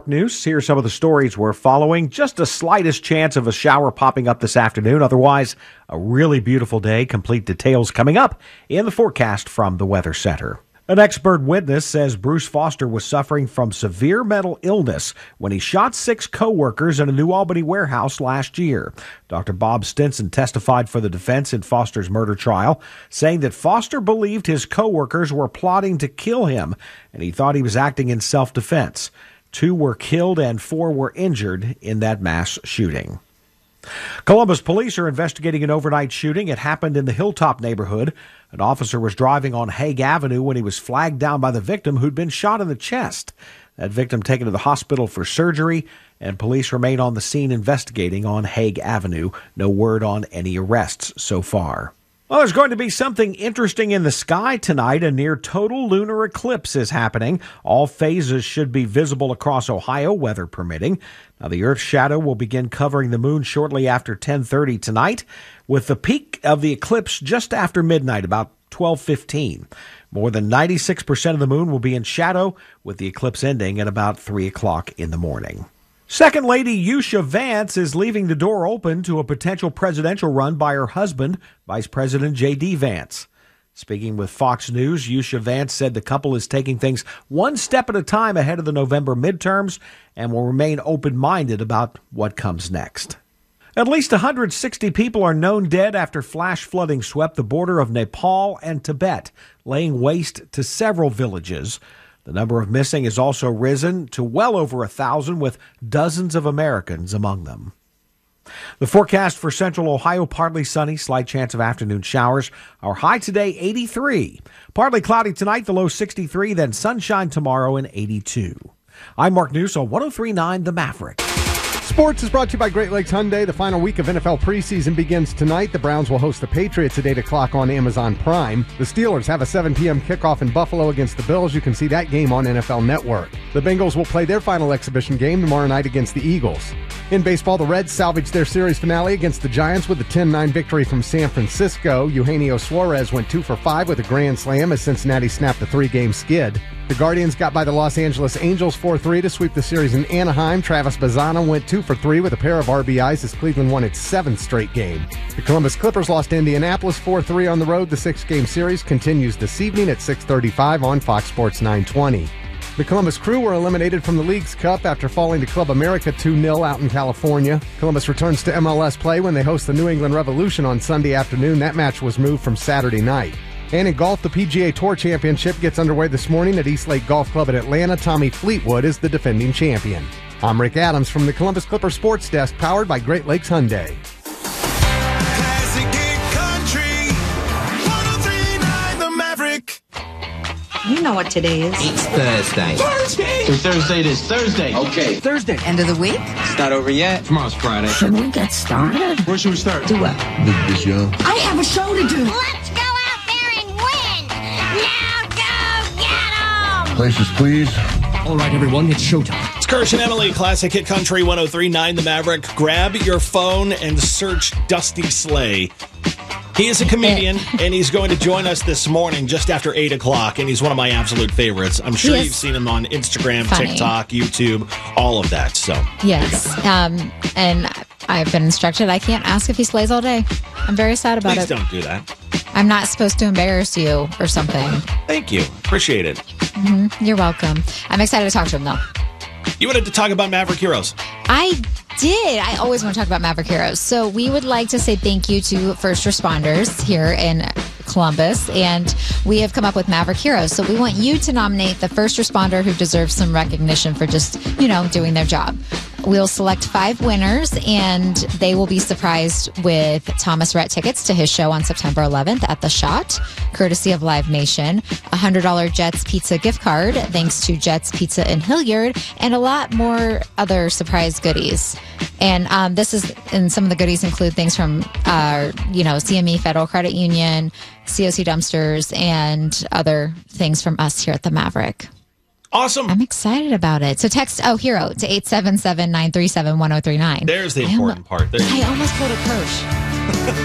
Mark News. Here are some of the stories we're following. Just the slightest chance of a shower popping up this afternoon. Otherwise, a really beautiful day. Complete details coming up in the forecast from the Weather Center. An expert witness says Bruce Foster was suffering from severe mental illness when he shot 6 co-workers in a New Albany warehouse last year. Dr. Bob Stinson testified for the defense in Foster's murder trial, saying that Foster believed his co-workers were plotting to kill him, and he thought he was acting in self-defense. 2 were killed and 4 were injured in that mass shooting. Columbus police are investigating an overnight shooting. It happened in the Hilltop neighborhood. An officer was driving on Hague Avenue when he was flagged down by the victim who'd been shot in the chest. That victim taken to the hospital for surgery, and police remain on the scene investigating on Hague Avenue. No word on any arrests so far. Well, there's going to be something interesting in the sky tonight. A near total lunar eclipse is happening. All phases should be visible across Ohio, weather permitting. Now, the Earth's shadow will begin covering the moon shortly after 10:30 tonight, with the peak of the eclipse just after midnight, about 12:15. More than 96% of the moon will be in shadow, with the eclipse ending at about 3 o'clock in the morning. Second Lady Yusha Vance is leaving the door open to a potential presidential run by her husband, Vice President J.D. Vance. Speaking with Fox News, Yusha Vance said the couple is taking things one step at a time ahead of the November midterms and will remain open-minded about what comes next. At least 160 people are known dead after flash flooding swept the border of Nepal and Tibet, laying waste to several villages. The number of missing has also risen to well over 1,000, with dozens of Americans among them. The forecast for central Ohio, partly sunny, slight chance of afternoon showers. Our high today, 83. Partly cloudy tonight, the low 63, then sunshine tomorrow and 82. I'm Mark News on 103.9 The Maverick. Sports is brought to you by Great Lakes Hyundai. The final week of NFL preseason begins tonight. The Browns will host the Patriots at 8 o'clock on Amazon Prime. The Steelers have a 7 p.m. kickoff in Buffalo against the Bills. You can see that game on NFL Network. The Bengals will play their final exhibition game tomorrow night against the Eagles. In baseball, the Reds salvaged their series finale against the Giants with a 10-9 victory from San Francisco. Eugenio Suarez went 2 for 5 with a grand slam as Cincinnati snapped a 3-game skid. The Guardians got by the Los Angeles Angels 4-3 to sweep the series in Anaheim. Travis Bazzana went 2 for 3 with a pair of RBIs as Cleveland won its 7th straight game. The Columbus Clippers lost to Indianapolis 4-3 on the road. The 6-game series continues this evening at 6:35 on Fox Sports 920. The Columbus Crew were eliminated from the League's Cup after falling to Club America 2-0 out in California. Columbus returns to MLS play when they host the New England Revolution on Sunday afternoon. That match was moved from Saturday night. And in golf, the PGA Tour Championship gets underway this morning at East Lake Golf Club in Atlanta. Tommy Fleetwood is the defending champion. I'm Rick Adams from the Columbus Clipper Sports Desk, powered by Great Lakes Hyundai. Classic Country 103.9 The Maverick. You know what today is. It's Thursday. Thursday it is. Thursday. Okay. Thursday. End of the week? It's not over yet. Tomorrow's Friday. Should we get started? Where should we start? Do what? This young. I have a show to do. Let's go out there and win. Now go get 'em. Places, please. All right, everyone, it's showtime. It's Kirsch and Emily, Classic Hit Country 103.9 The Maverick. Grab your phone and search Dusty Slay. He is a comedian, and he's going to join us this morning just after 8 o'clock, and he's one of my absolute favorites. I'm sure you've seen him on Instagram, funny. TikTok, YouTube, all of that. So Yes, and I've been instructed I can't ask if he slays all day. I'm very sad about please it. don't do that. I'm not supposed to embarrass you or something. Thank you. Appreciate it. You're welcome. I'm excited to talk to him, though. You wanted to talk about Maverick Heroes. I did. I always want to talk about Maverick Heroes. So we would like to say thank you to first responders here in Columbus, and we have come up with Maverick Heroes. So we want you to nominate the first responder who deserves some recognition for just, doing their job. We'll select 5 winners, and they will be surprised with Thomas Rhett tickets to his show on September 11th at The Shot, courtesy of Live Nation, a $100 Jets Pizza gift card, thanks to Jets Pizza in Hilliard, and a lot more other surprise goodies. And some of the goodies include things from, CME Federal Credit Union, COC Dumpsters, and other things from us here at The Maverick. Awesome. I'm excited about it. So text HERO to 877-937-1039. There's the important part. I almost pulled a Kirsch.